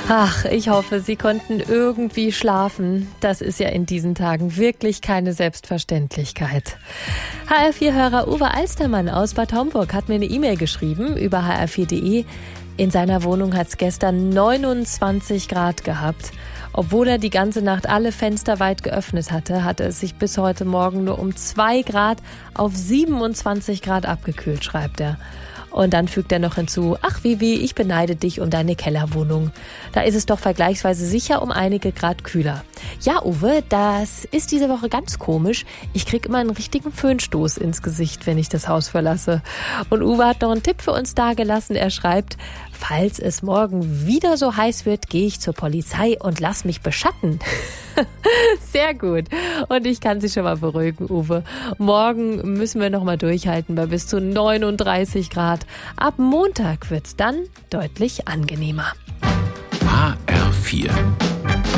Ach, ich hoffe, Sie konnten irgendwie schlafen. Das ist ja in diesen Tagen wirklich keine Selbstverständlichkeit. HR4-Hörer Uwe Alstermann aus Bad Homburg hat mir eine E-Mail geschrieben über hr4.de. In seiner Wohnung hat es gestern 29 Grad gehabt. Obwohl er die ganze Nacht alle Fenster weit geöffnet hatte, hatte es sich bis heute Morgen nur um 2 Grad auf 27 Grad abgekühlt, schreibt er. Und dann fügt er noch hinzu, ach Vivi, ich beneide dich um deine Kellerwohnung. Da ist es doch vergleichsweise sicher um einige Grad kühler. Ja, Uwe, das ist diese Woche ganz komisch. Ich krieg immer einen richtigen Föhnstoß ins Gesicht, wenn ich das Haus verlasse. Und Uwe hat noch einen Tipp für uns dagelassen. Er schreibt, falls es morgen wieder so heiß wird, gehe ich zur Polizei und lass mich beschatten. Sehr gut. Und ich kann Sie schon mal beruhigen, Uwe. Morgen müssen wir noch mal durchhalten bei bis zu 39 Grad. Ab Montag wird's dann deutlich angenehmer. HR4